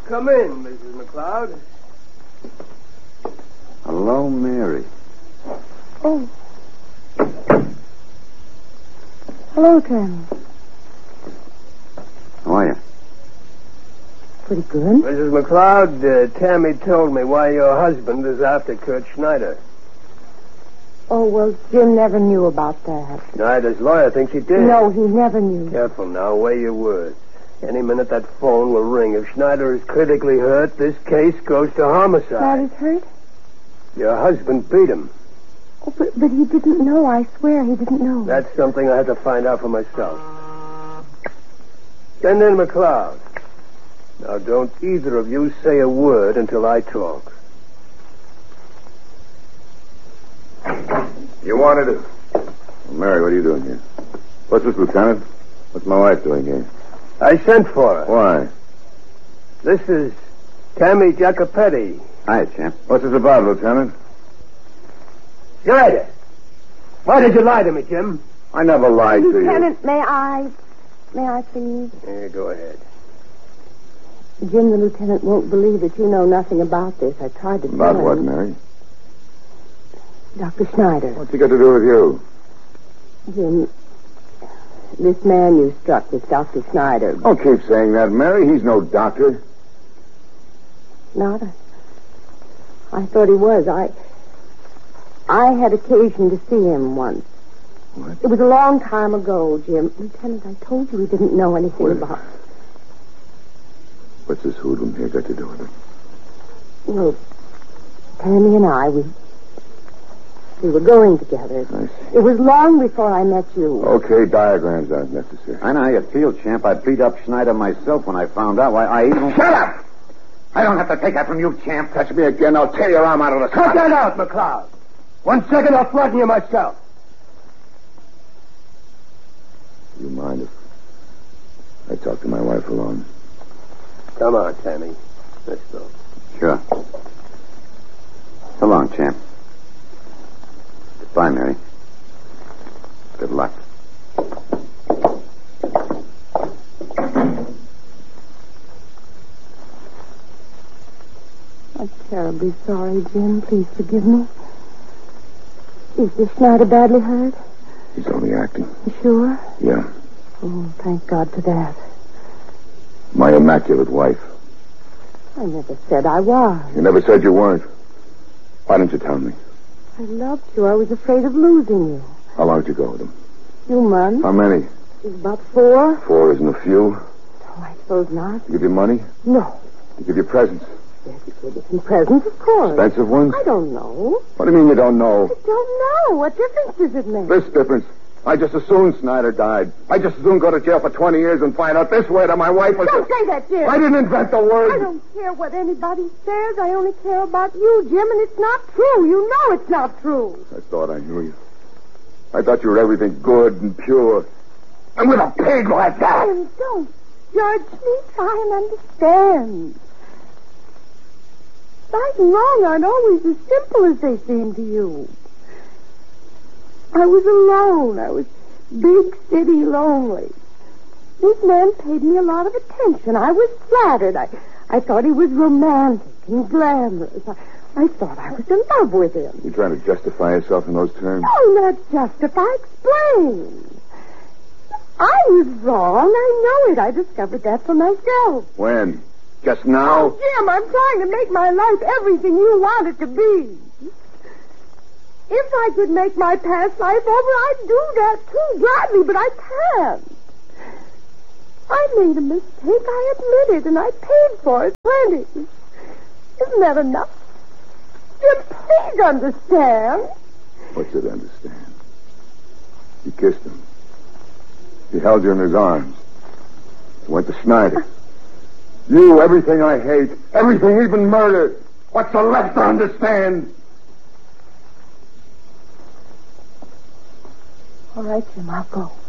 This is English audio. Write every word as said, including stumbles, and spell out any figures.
Come in, Missus McLeod. Hello, Mary. Oh. Hello, Tammy. How are you? Pretty good. Missus McLeod, uh, Tammy told me why your husband is after Kurt Schneider. Oh, well, Jim never knew about that. Schneider's lawyer thinks he did. No, he never knew. Careful now, weigh your words. Any minute that phone will ring. If Schneider is critically hurt, this case goes to homicide. Schneider's hurt? Your husband beat him. Oh, but, but he didn't know. I swear he didn't know. That's something I had to find out for myself. Send in McLeod. Now, don't either of you say a word until I talk. You wanted to... Well, Mary, what are you doing here? What's this, Lieutenant? What's my wife doing here? I sent for her. Why? This is Tammy Jacopetti. Hi, champ. What's this about, Lieutenant? Schneider! Why did you lie to me, Jim? I never lied to you. Lieutenant, may I... May I please? Yeah, go ahead. Jim, the lieutenant won't believe that you know nothing about this. I tried to About tell what, him. Mary? Doctor Schneider. What's he got to do with you? Jim, this man you struck was Doctor Schneider. Don't keep saying that, Mary. He's no doctor. Not a... I thought he was. I... I had occasion to see him once. What? It was a long time ago, Jim. Lieutenant, I told you he didn't know anything Wait. about... What's this hoodlum here got to do with it? Well, Tammy and I, we... We were going together. I see. It was long before I met you. Okay, diagrams aren't necessary. I know how you feel, champ. I beat up Schneider myself when I found out why I even... Shut up! I don't have to take that from you, champ. Touch me again, I'll tear your arm out of the Cut socket. that out, McLeod. One second, I'll flatten you myself. You mind if I talk to my wife alone? Come on, Tammy. Let's go. Sure. So long, champ. Goodbye, Mary. Good luck. I'm terribly sorry, Jim. Please forgive me. Is this Schneider badly hurt? He's only acting. You sure? Yeah. Oh, thank God for that. My immaculate wife. I never said I was. You never said you weren't. Why didn't you tell me? I loved you. I was afraid of losing you. How long did you go with him? Few months. How many? It was about four. Four isn't a few. Oh, I suppose not. He give you money? No. He give you presents? Yes, he gave me some presents, of course. Expensive ones? I don't know. What do you mean you don't know? I don't know. What difference does it make? This difference. I just as soon Snyder died. I just as soon go to jail for twenty years and find out this way that my wife was... Don't say that, Jim. I didn't invent the word. I don't care what anybody says. I only care about you, Jim, and it's not true. You know it's not true. I thought I knew you. I thought you were everything good and pure. And with a pig like that... Jim, don't judge me. Try and understand. Right and wrong aren't always as simple as they seem to you. I was alone. I was big city lonely. This man paid me a lot of attention. I was flattered. I, I thought he was romantic and glamorous. I, I thought I was in love with him. You trying to justify yourself in those terms? No, not justify. Explain. I was wrong. I know it. I discovered that for myself. When? Just now? Oh, Jim, I'm trying to make my life everything you want it to be. If I could make my past life over, I'd do that too, gladly, but I can't. I made a mistake, I admit it, and I paid for it plenty. Isn't that enough? Jim, please understand. What's it understand? You kissed him. He held you in his arms. He went to Schneider. You, everything I hate, everything, even murder. What's there left to understand? All right, Jim, I'll go.